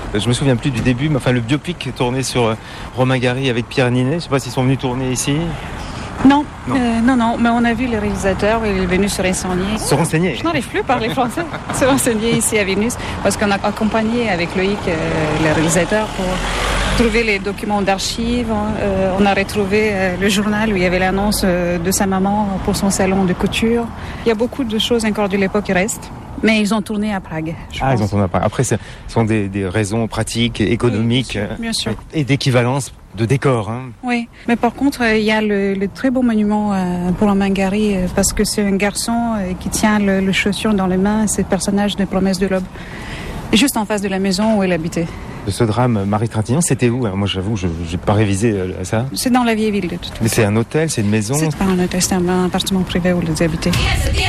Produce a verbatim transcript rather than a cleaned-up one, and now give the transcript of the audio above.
Je me souviens plus du début, mais enfin le biopic tourné sur Romain Gary avec Pierre Ninet. Je ne sais pas s'ils sont venus tourner ici. Non, non. Euh, non, non, mais on a vu le réalisateur, il est venu se renseigner. Se renseigner Je n'arrive plus à parler français. Se renseigner ici à Vilnius, parce qu'on a accompagné avec Loïc, euh, le réalisateur, pour trouver les documents d'archives. Euh, on a retrouvé euh, le journal où il y avait l'annonce euh, de sa maman pour son salon de couture. Il y a beaucoup de choses encore de l'époque qui restent. Mais ils ont tourné à Prague. Je ah, pense. ils ont tourné à Prague. Après, ce sont des, des raisons pratiques, économiques, oui, bien sûr, bien sûr. et d'équivalence de décor. Hein. Oui, mais par contre, il y a le, le très beau monument euh, pour Romain Gary, euh, parce que c'est un garçon euh, qui tient le, le chaussure dans les mains, c'est le personnage de Promesse de l'Aube, juste en face de la maison où il habitait. De ce drame, Marie Trintignant, c'était où? Alors moi, j'avoue, je n'ai pas révisé euh, ça. C'est dans la vieille ville, de toute façon. Mais c'est un hôtel, c'est une maison? C'est pas un hôtel, c'est un appartement privé où ils habitaient.